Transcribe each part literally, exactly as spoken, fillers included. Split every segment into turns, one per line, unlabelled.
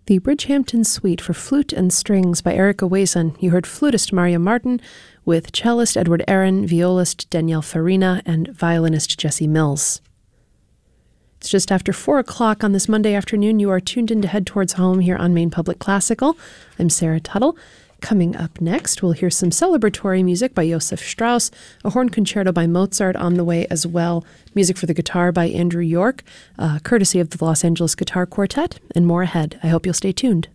The Bridgehampton Suite for Flute and Strings by Erica Wason. You heard flutist Maria Martin with cellist Edward Aaron, violist Danielle Farina, and violinist Jesse Mills. It's just after four o'clock on this Monday afternoon. You are tuned in to Head Towards Home here on Maine Public Classical. I'm Sarah Tuttle. Coming up next, we'll hear some celebratory music by Josef Strauss, a horn concerto by Mozart on the way as well, music for the guitar by Andrew York, uh, courtesy of the Los Angeles Guitar Quartet, and more ahead. I hope you'll stay tuned.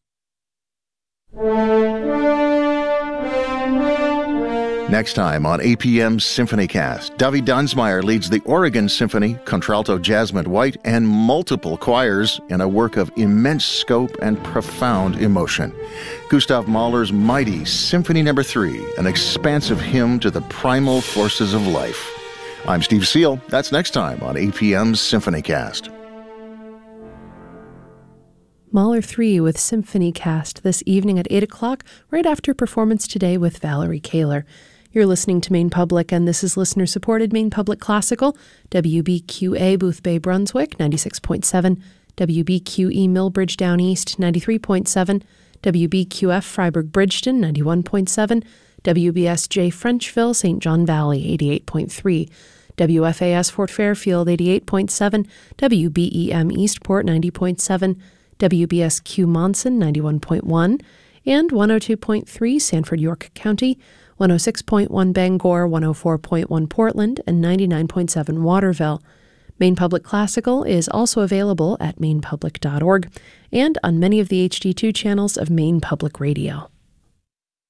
Next time on A P M's SymphonyCast, Davi Dunsmeyer leads the Oregon Symphony, contralto Jasmine White, and multiple choirs in a work of immense scope and profound emotion. Gustav Mahler's mighty Symphony Number Three, an expansive hymn to the primal forces of life. I'm Steve Seal. That's next time on A P M's SymphonyCast.
Mahler three with SymphonyCast this evening at eight o'clock, right after Performance Today with Valerie Kaler. You're listening to Maine Public, and this is listener-supported Maine Public Classical, W B Q A Booth Bay, Brunswick, ninety-six point seven, W B Q E Millbridge Down East, ninety-three point seven, W B Q F Freiburg Bridgeton, ninety-one point seven, W B S J Frenchville, Saint John Valley, eighty-eight point three, W F A S Fort Fairfield, eighty-eight point seven, W B E M Eastport, ninety point seven, W B S Q Monson, ninety-one point one, and one oh two point three Sanford York County, one oh six point one Bangor, one oh four point one Portland, and ninety-nine point seven Waterville. Maine Public Classical is also available at maine public dot org and on many of the H D two channels of Maine Public Radio.